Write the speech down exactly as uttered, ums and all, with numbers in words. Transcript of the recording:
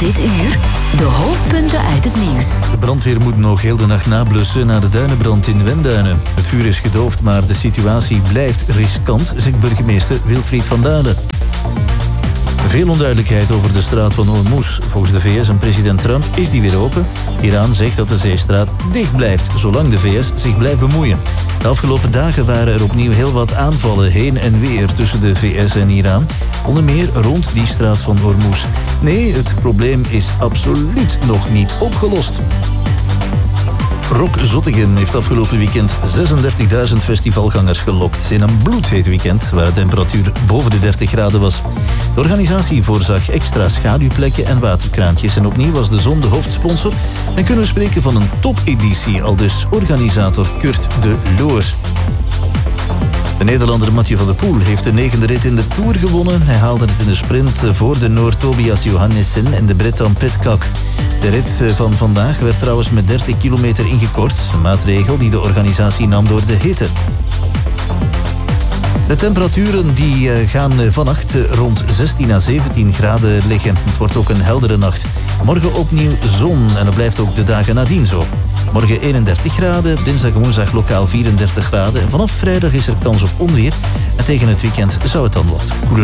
Dit uur de hoofdpunten uit het nieuws. De brandweer moet nog heel de nacht nablussen na de duinenbrand in Wenduinen. Het vuur is gedoofd, maar de situatie blijft riskant, zegt burgemeester Wilfried van Dalen. Veel onduidelijkheid over de straat van Hormuz. Volgens de V S en president Trump is die weer open. Iran zegt dat de zeestraat dicht blijft, zolang de V S zich blijft bemoeien. De afgelopen dagen waren er opnieuw heel wat aanvallen heen en weer tussen de V S en Iran. Onder meer rond die straat van Hormuz. Nee, het probleem is absoluut nog niet opgelost. Rock Zottegem heeft afgelopen weekend zesendertigduizend festivalgangers gelokt. In een bloedheet weekend waar de temperatuur boven de dertig graden was. De organisatie voorzag extra schaduwplekken en waterkraantjes. En opnieuw was de zon de hoofdsponsor. En kunnen we spreken van een topeditie, aldus organisator Kurt de Loor. De Nederlander Mathieu van der Poel heeft de negende rit in de Tour gewonnen. Hij haalde het in de sprint voor de Noor Tobias Johannessen en de Brit Dan Pidcock. De rit van vandaag werd trouwens met dertig kilometer ingekort. Een maatregel die de organisatie nam door de hitte. De temperaturen die gaan vannacht rond zestien à zeventien graden liggen. Het wordt ook een heldere nacht. Morgen opnieuw zon en het blijft ook de dagen nadien zo. Morgen eenendertig graden, dinsdag en woensdag lokaal vierendertig graden. En vanaf vrijdag is er kans op onweer. En tegen het weekend zou het dan wat koeler